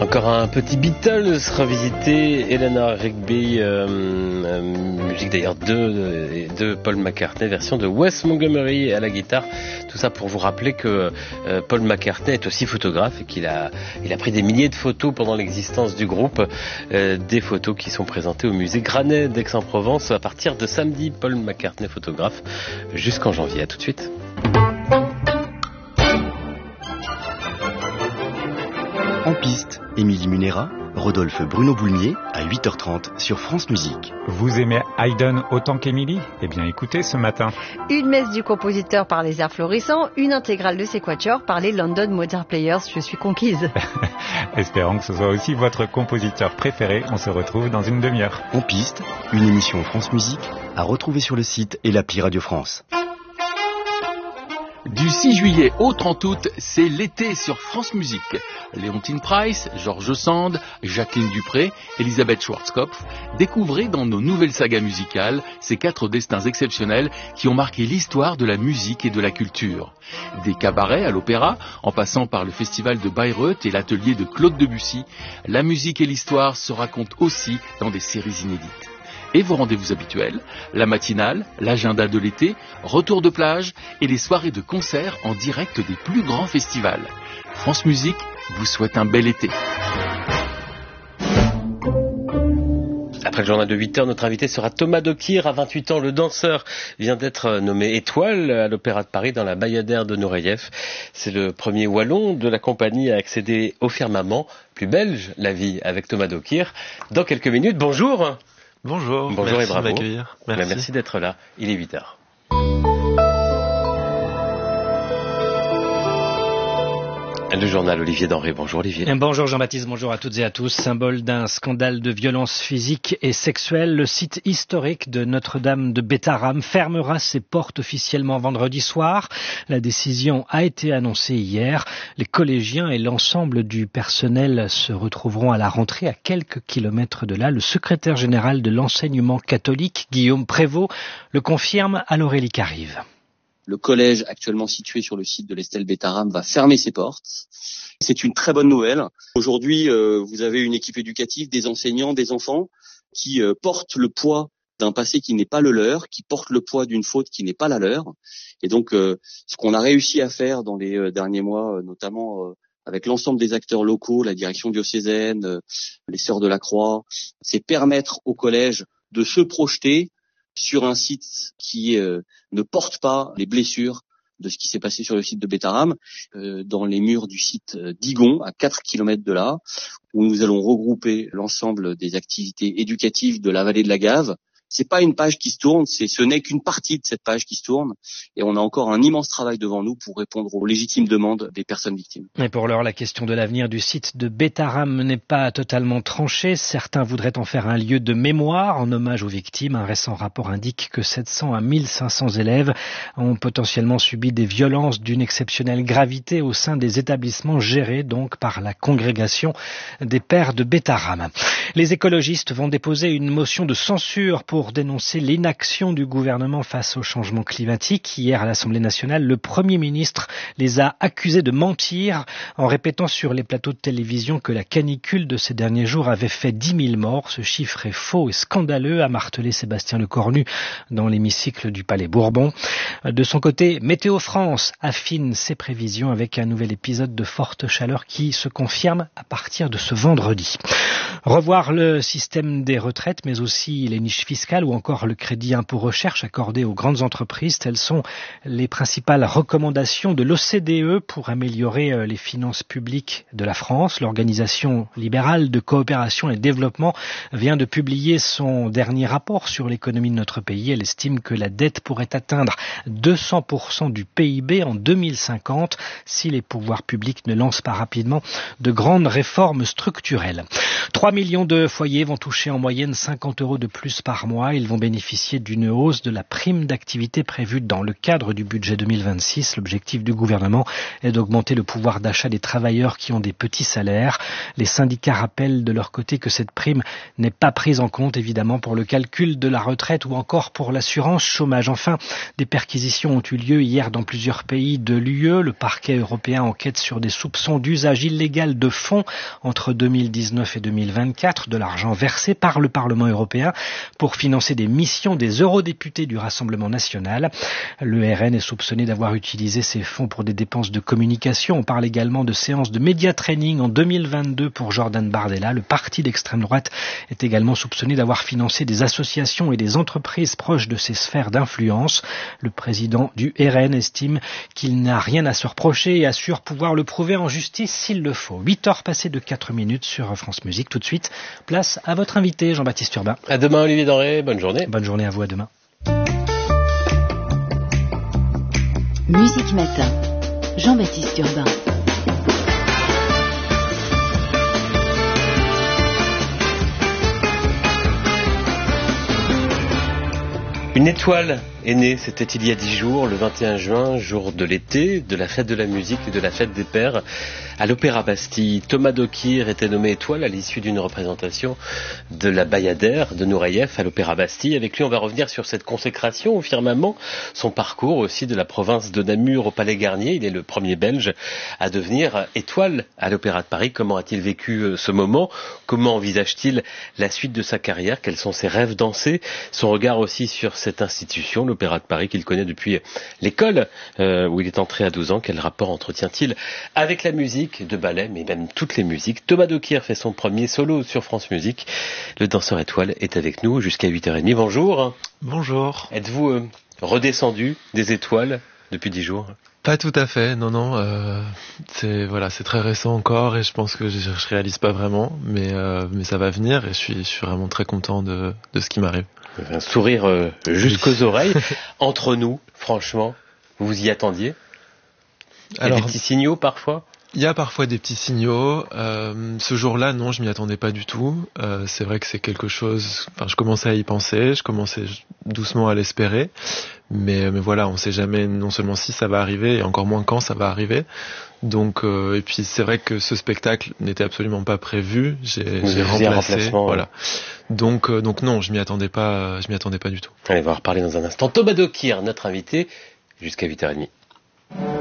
Encore un petit Beatles revisité, Eleanor Rigby, musique d'ailleurs de Paul McCartney, version de Wes Montgomery à la guitare. Tout ça pour vous rappeler que Paul McCartney est aussi photographe et qu'il a pris des milliers de photos pendant l'existence du groupe, des photos qui sont présentées au musée Granet d'Aix-en-Provence à partir de samedi. Paul McCartney photographe jusqu'en janvier. À tout de suite. En piste, Émilie Munera, Rodolphe Bruno Boulmier à 8h30 sur France Musique. Vous aimez Haydn autant qu'Émilie ? Eh bien écoutez ce matin. Une messe du compositeur par les airs florissants, une intégrale de ses quatuors par les London Mozart Players. Je suis conquise. Espérons que ce soit aussi votre compositeur préféré. On se retrouve dans une demi-heure. En piste, une émission France Musique à retrouver sur le site et l'appli Radio France. Du 6 juillet au 30 août, c'est l'été sur France Musique. Léontine Price, Georges Sand, Jacqueline Dupré, Elisabeth Schwarzkopf, découvrez dans nos nouvelles sagas musicales ces 4 destins exceptionnels qui ont marqué l'histoire de la musique et de la culture. Des cabarets à l'opéra, en passant par le festival de Bayreuth et l'atelier de Claude Debussy, la musique et l'histoire se racontent aussi dans des séries inédites. Et vos rendez-vous habituels, la matinale, l'agenda de l'été, retour de plage et les soirées de concerts en direct des plus grands festivals. France Musique vous souhaite un bel été. Après le journal de 8h, notre invité sera Thomas Dokir. À 28 ans, le danseur vient d'être nommé étoile à l'Opéra de Paris dans la Bayadère de Nureyev. C'est le premier wallon de la compagnie à accéder au firmament. Plus belge, la vie avec Thomas Dokir. Dans quelques minutes, bonjour. Bonjour, bonjour merci et bravo. de m'accueillir. Merci d'être là. Il est 8h. Le journal, Olivier Denré. Bonjour Olivier. Bonjour Jean-Baptiste, bonjour à toutes et à tous. Symbole d'un scandale de violence physique et sexuelle, le site historique de Notre-Dame de Bétharram fermera ses portes officiellement vendredi soir. La décision a été annoncée hier. Les collégiens et l'ensemble du personnel se retrouveront à la rentrée à quelques kilomètres de là. Le secrétaire général de l'enseignement catholique, Guillaume Prévost, le confirme à l'Aurélie Carive. Le collège actuellement situé sur le site de l'Estelle Bétharram va fermer ses portes. C'est une très bonne nouvelle. Aujourd'hui, vous avez une équipe éducative, des enseignants, des enfants qui portent le poids d'un passé qui n'est pas le leur, qui portent le poids d'une faute qui n'est pas la leur. Et donc, ce qu'on a réussi à faire dans les derniers mois, notamment avec l'ensemble des acteurs locaux, la direction diocésaine, les Sœurs de la Croix, c'est permettre au collège de se projeter sur un site qui ne porte pas les blessures de ce qui s'est passé sur le site de Bétharram, dans les murs du site d'Igon, à 4 kilomètres de là, où nous allons regrouper l'ensemble des activités éducatives de la vallée de la Gave. C'est pas une page qui se tourne, ce n'est qu'une partie de cette page qui se tourne, et on a encore un immense travail devant nous pour répondre aux légitimes demandes des personnes victimes. Et pour l'heure, la question de l'avenir du site de Bétharram n'est pas totalement tranchée. Certains voudraient en faire un lieu de mémoire en hommage aux victimes. Un récent rapport indique que 700 à 1500 élèves ont potentiellement subi des violences d'une exceptionnelle gravité au sein des établissements gérés donc par la congrégation des pères de Bétharram. Les écologistes vont déposer une motion de censure pour dénoncer l'inaction du gouvernement face au changement climatique. Hier, à l'Assemblée nationale, le Premier ministre les a accusés de mentir en répétant sur les plateaux de télévision que la canicule de ces derniers jours avait fait 10 000 morts. Ce chiffre est faux et scandaleux, a martelé Sébastien Lecornu dans l'hémicycle du Palais Bourbon. De son côté, Météo France affine ses prévisions avec un nouvel épisode de forte chaleur qui se confirme à partir de ce vendredi. Revoir le système des retraites, mais aussi les niches fiscales ou encore le crédit impôt recherche accordé aux grandes entreprises. Telles sont les principales recommandations de l'OCDE pour améliorer les finances publiques de la France. L'Organisation libérale de coopération et développement vient de publier son dernier rapport sur l'économie de notre pays. Elle estime que la dette pourrait atteindre 200% du PIB en 2050 si les pouvoirs publics ne lancent pas rapidement de grandes réformes structurelles. 3 millions de foyers vont toucher en moyenne 50 € de plus par mois mois. Ils vont bénéficier d'une hausse de la prime d'activité prévue dans le cadre du budget 2026. L'objectif du gouvernement est d'augmenter le pouvoir d'achat des travailleurs qui ont des petits salaires. Les syndicats rappellent de leur côté que cette prime n'est pas prise en compte évidemment pour le calcul de la retraite ou encore pour l'assurance chômage. Enfin, des perquisitions ont eu lieu hier dans plusieurs pays de l'UE. Le parquet européen enquête sur des soupçons d'usage illégal de fonds entre 2019 et 2024, de l'argent versé par le Parlement européen pour financer des missions des eurodéputés du Rassemblement national. Le RN est soupçonné d'avoir utilisé ces fonds pour des dépenses de communication. On parle également de séances de média training en 2022 pour Jordan Bardella. Le parti d'extrême droite est également soupçonné d'avoir financé des associations et des entreprises proches de ces sphères d'influence. Le président du RN estime qu'il n'a rien à se reprocher et assure pouvoir le prouver en justice s'il le faut. 8h passées de 4 minutes sur France Musique. Tout de suite, place à votre invité, Jean-Baptiste Urbain. À demain, Olivier Denré. Bonne journée. Bonne journée à vous, à demain. Musique Matin, Jean-Baptiste Urbain. Une étoile est née, c'était il y a 10 jours, le 21 juin, jour de l'été, de la fête de la musique et de la fête des pères. À l'Opéra Bastille, Thomas Dokir était nommé étoile à l'issue d'une représentation de la Bayadère de Nureyev à l'Opéra Bastille. Avec lui, on va revenir sur cette consécration au firmament, son parcours aussi de la province de Namur au Palais Garnier. Il est le premier Belge à devenir étoile à l'Opéra de Paris. Comment a-t-il vécu ce moment? Comment envisage-t-il la suite de sa carrière? Quels sont ses rêves dansés? Son regard aussi sur cette institution, l'Opéra de Paris, qu'il connaît depuis l'école où il est entré à 12 ans. Quel rapport entretient-il avec la musique de ballet, mais même toutes les musiques? Thomas Dokir fait son premier solo sur France Musique. Le danseur étoile est avec nous jusqu'à 8h30. Bonjour. Bonjour. Êtes-vous redescendu des étoiles depuis 10 jours? Pas tout à fait, non. C'est très récent encore et je pense que je réalise pas vraiment, mais ça va venir et je suis vraiment très content de ce qui m'arrive. Un sourire jusqu'aux oreilles. Entre nous, franchement, vous vous y attendiez? Il y a des petits signaux parfois? Il y a parfois des petits signaux. Ce jour-là, non, je m'y attendais pas du tout. C'est vrai que c'est quelque chose. Enfin, je commençais à y penser, je commençais doucement à l'espérer, mais voilà, on sait jamais non seulement si ça va arriver et encore moins quand ça va arriver. Donc, et puis c'est vrai que ce spectacle n'était absolument pas prévu. J'ai remplacé. Voilà. Donc non, je m'y attendais pas du tout. Allez, on va en reparler dans un instant. Thomas Dokir, notre invité, jusqu'à 8h30.